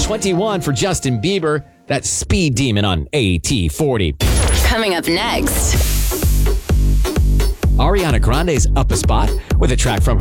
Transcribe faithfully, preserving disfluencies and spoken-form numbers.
twenty-one for Justin Bieber. That's Speed Demon on A T forty. Coming up next. Ariana Grande's up a spot with a track from